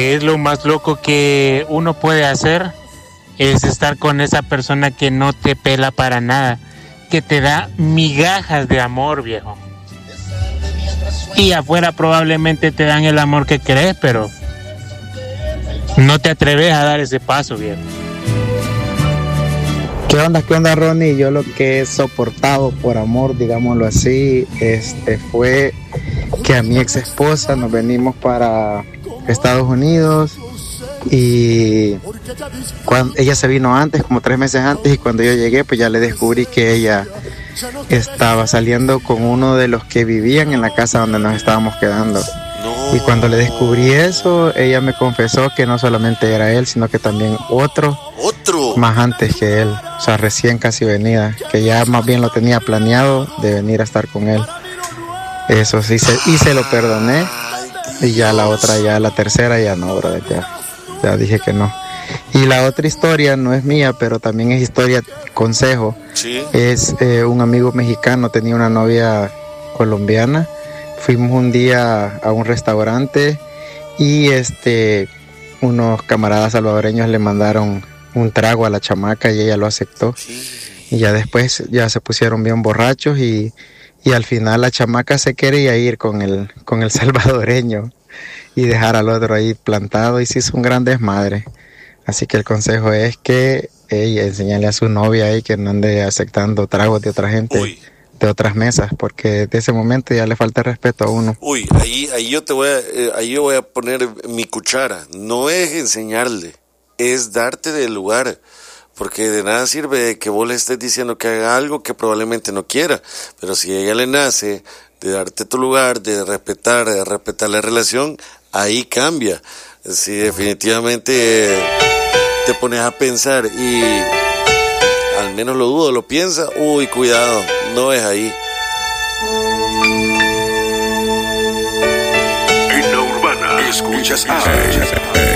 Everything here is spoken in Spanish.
que es lo más loco que uno puede hacer, es estar con esa persona que no te pela para nada, que te da migajas de amor, viejo. Y afuera probablemente te dan el amor que querés, pero no te atreves a dar ese paso, viejo. ¿Qué onda, Ronnie? Yo lo que he soportado por amor, digámoslo así, fue que a mi ex esposa nos venimos para Estados Unidos y ella se vino antes, como 3 meses antes, y cuando yo llegué pues ya le descubrí que ella estaba saliendo con uno de los que vivían en la casa donde nos estábamos quedando. Y cuando le descubrí eso, ella me confesó que no solamente era él, sino que también otro más antes que él, o sea, recién casi venida, que ya más bien lo tenía planeado de venir a estar con él. Eso sí, se lo perdoné, y ya la otra, ya la tercera, ya no, brother, ya dije que no. Y la otra historia no es mía, pero también es historia, consejo. ¿Sí? Es un amigo mexicano, tenía una novia colombiana. Fuimos un día a un restaurante y unos camaradas salvadoreños le mandaron un trago a la chamaca y ella lo aceptó. Y ya después ya se pusieron bien borrachos y al final la chamaca se quería ir con el salvadoreño y dejar al otro ahí plantado, y se hizo un gran desmadre. Así que el consejo es que enseñarle a su novia ahí que no ande aceptando tragos de otra gente. Uy. De otras mesas, porque de ese momento ya le falta respeto a uno. Uy, ahí yo voy a poner mi cuchara. No es enseñarle, es darte del lugar, porque de nada sirve que vos le estés diciendo que haga algo que probablemente no quiera, pero si a ella le nace de darte tu lugar, de respetar la relación, ahí cambia. Si definitivamente te pones a pensar y al menos lo dudo, lo piensa, uy, cuidado, no es ahí. En la Urbana escuchas a